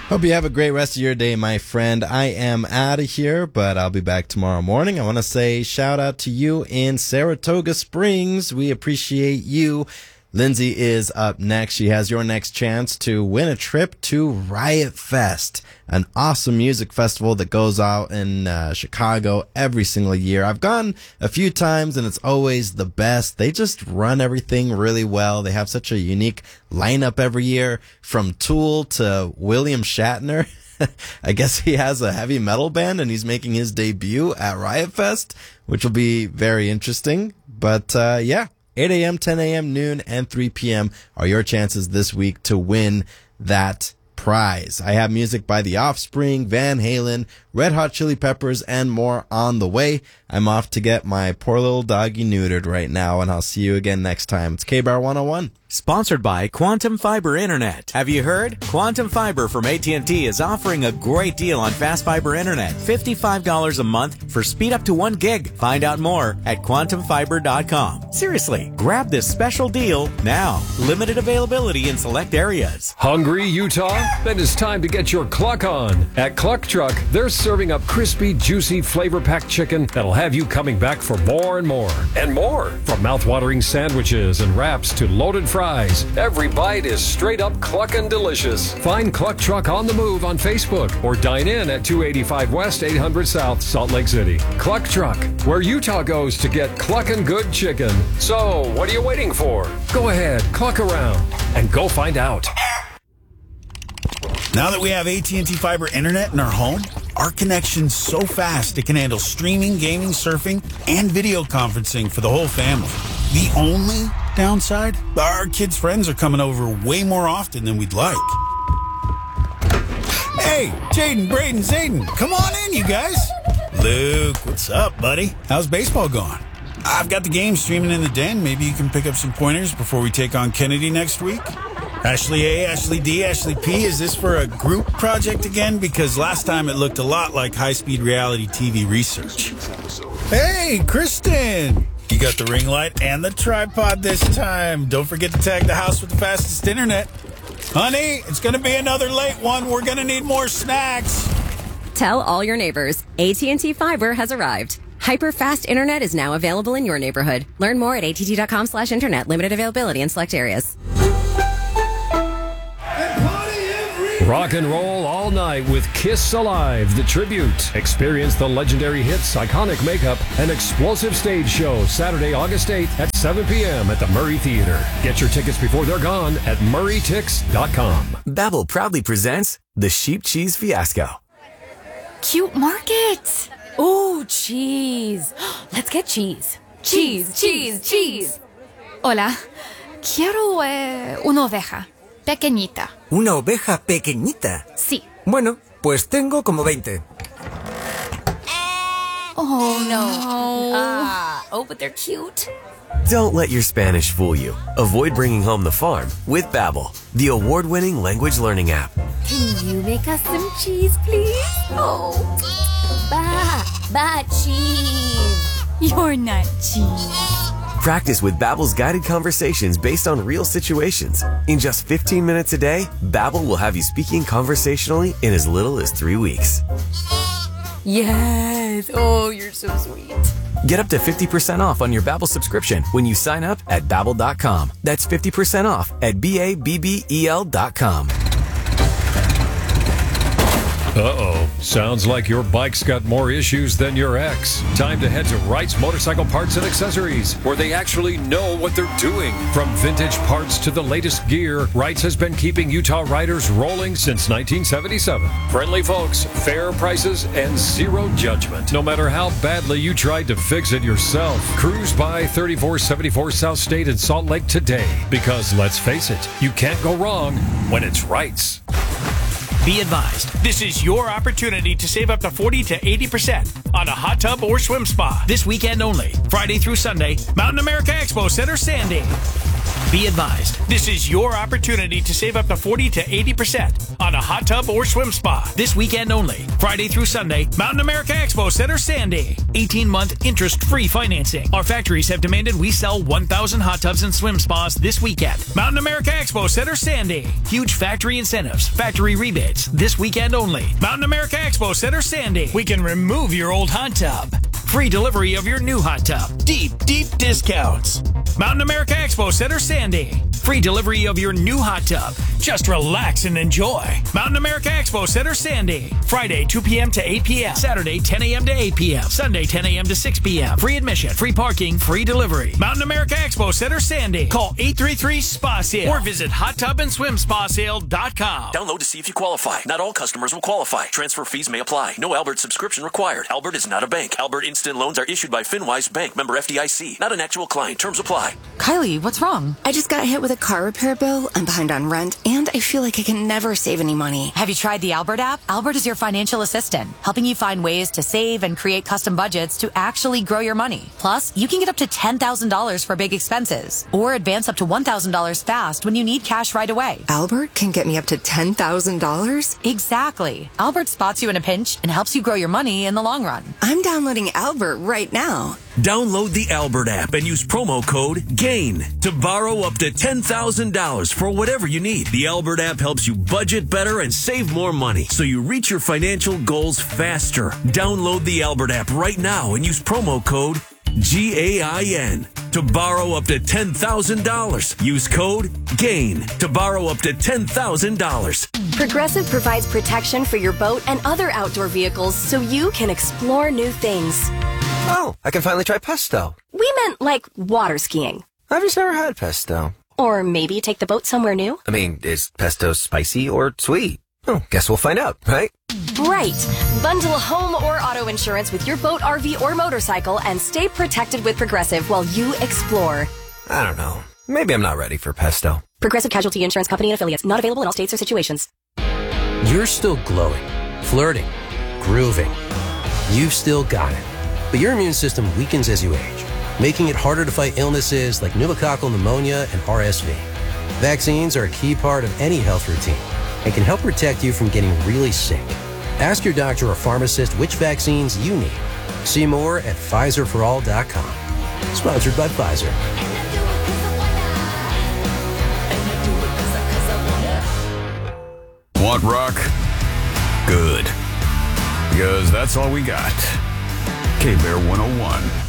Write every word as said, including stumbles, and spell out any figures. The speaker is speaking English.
Hope you have a great rest of your day, my friend. I am out of here, but I'll be back tomorrow morning. I want to say shout out to you in Saratoga Springs. We appreciate you. Lindsay is up next. She has your next chance to win a trip to Riot Fest, an awesome music festival that goes out in uh, Chicago every single year. I've gone a few times and it's always the best. They just run everything really well. They have such a unique lineup every year, from Tool to William Shatner. I guess he has a heavy metal band and he's making his debut at Riot Fest, which will be very interesting. But uh, yeah. eight a.m., ten a.m., noon, and three p.m. are your chances this week to win that prize. I have music by The Offspring, Van Halen, Red Hot Chili Peppers, and more on the way. I'm off to get my poor little doggy neutered right now, and I'll see you again next time. It's K-Bar one oh one. Sponsored by Quantum Fiber Internet. Have you heard? Quantum Fiber from A T and T is offering a great deal on fast fiber internet. fifty-five dollars a month for speed up to one gig. Find out more at quantum fiber dot com. Seriously, grab this special deal now. Limited availability in select areas. Hungry, Utah? Then it's time to get your cluck on. At Cluck Truck, they're serving up crispy, juicy, flavor-packed chicken that'll have you coming back for more and more. And more. From mouth-watering sandwiches and wraps to loaded fries, every bite is straight up cluckin' delicious. Find Cluck Truck on the move on Facebook or dine in at two eighty-five West, eight hundred South, Salt Lake City. Cluck Truck, where Utah goes to get cluckin' good chicken. So, what are you waiting for? Go ahead, cluck around, and go find out. Now that we have A T and T Fiber Internet in our home, our connection's so fast it can handle streaming, gaming, surfing, and video conferencing for the whole family. The only downside? Our kids' friends are coming over way more often than we'd like. Hey, Jaden, Braden, Zayden, come on in, you guys. Luke, what's up, buddy? How's baseball going? I've got the game streaming in the den. Maybe you can pick up some pointers before we take on Kennedy next week. Ashley A, Ashley D, Ashley P, is this for a group project again? Because last time it looked a lot like high-speed reality T V research. Hey, Kristen! You got the ring light and the tripod this time. Don't forget to tag the house with the fastest internet. Honey, it's going to be another late one. We're going to need more snacks. Tell all your neighbors, A T and T Fiber has arrived. Hyper-fast internet is now available in your neighborhood. Learn more at A T T dot com slash internet. Limited availability in select areas. Rock and roll all night with Kiss Alive, the tribute. Experience the legendary hits, iconic makeup, and explosive stage show Saturday, August eighth at seven p.m. at the Murray Theater. Get your tickets before they're gone at murray tix dot com. Babbel proudly presents the Sheep Cheese Fiasco. Cute market. Ooh, cheese. Let's get cheese. Cheese, cheese, cheese. Hola. Quiero eh, una oveja. Pequeñita. ¿Una oveja pequeñita? Sí. Bueno, pues tengo como veinte. Oh, no. Ah, oh, but they're cute. Don't let your Spanish fool you. Avoid bringing home the farm with Babbel, the award-winning language learning app. Can you make us some cheese, please? Oh, ba, ba cheese. You're not cheese. Practice with Babbel's guided conversations based on real situations. In just fifteen minutes a day, Babbel will have you speaking conversationally in as little as three weeks. Yes. Oh, you're so sweet. Get up to fifty percent off on your Babbel subscription when you sign up at babbel dot com. That's fifty percent off at B A B B E L dot com. Uh-oh. Sounds like your bike's got more issues than your ex. Time to head to Wright's Motorcycle Parts and Accessories, where they actually know what they're doing. From vintage parts to the latest gear, Wright's has been keeping Utah riders rolling since nineteen seventy-seven. Friendly folks, fair prices, and zero judgment. No matter how badly you tried to fix it yourself, cruise by thirty-four seventy-four South State in Salt Lake today. Because let's face it, you can't go wrong when it's Wright's. Be advised, this is your opportunity to save up to forty to eighty percent on a hot tub or swim spa this weekend only. Friday through Sunday, Mountain America Expo Center, Sandy. Be advised, this is your opportunity to save up to forty to eighty percent on a hot tub or swim spa this weekend only. Friday through Sunday, Mountain America Expo Center, Sandy. eighteen-month interest-free financing. Our factories have demanded we sell one thousand hot tubs and swim spas this weekend. Mountain America Expo Center, Sandy. Huge factory incentives, factory rebates this weekend only. Mountain America Expo Center, Sandy. We can remove your old hot tub. Free delivery of your new hot tub. Deep, deep discounts. Mountain America Expo Center, Sandy. Free delivery of your new hot tub. Just relax and enjoy. Mountain America Expo Center, Sandy. Friday, two p.m. to eight p.m. Saturday, ten a.m. to eight p.m. Sunday, ten a.m. to six p.m. Free admission, free parking, free delivery. Mountain America Expo Center, Sandy. Call eight three three, S P A sale or visit hot tub and swim spa sale dot com. Download to see if you qualify. Not all customers will qualify. Transfer fees may apply. No Albert subscription required. Albert is not a bank. Albert Instant Loans are issued by FinWise Bank, member F D I C. Not an actual client. Terms apply. Kylie, what's wrong? I just got hit with a car repair bill. I'm behind on rent, and I feel like I can never save any money. Have you tried the Albert app? Albert is your financial assistant, helping you find ways to save and create custom budgets to actually grow your money. Plus, you can get up to ten thousand dollars for big expenses, or advance up to one thousand dollars fast when you need cash right away. Albert can get me up to ten thousand dollars? Exactly. Albert spots you in a pinch and helps you grow your money in the long run. I'm downloading Albert right now. Download the Albert app and use promo code GAIN to borrow up to ten thousand dollars for whatever you need. The Albert app helps you budget better and save more money so you reach your financial goals faster. Download the Albert app right now and use promo code G A I N to borrow up to ten thousand dollars. Use code GAIN to borrow up to ten thousand dollars. Progressive provides protection for your boat and other outdoor vehicles so you can explore new things. Oh, I can finally try pesto. We meant like water skiing. I've just never had pesto. Or maybe take the boat somewhere new. I mean, is pesto spicy or sweet? Oh, guess we'll find out, right? Right. Bundle home or auto insurance with your boat, R V, or motorcycle and stay protected with Progressive while you explore. I don't know. Maybe I'm not ready for pesto. Progressive Casualty Insurance Company and Affiliates. Not available in all states or situations. You're still glowing, flirting, grooving. You've still got it. But your immune system weakens as you age, making it harder to fight illnesses like pneumococcal pneumonia and R S V. Vaccines are a key part of any health routine and can help protect you from getting really sick. Ask your doctor or pharmacist which vaccines you need. See more at Pfizer for all dot com. Sponsored by Pfizer. Want rock? Good. Because that's all we got. K-Bear one oh one.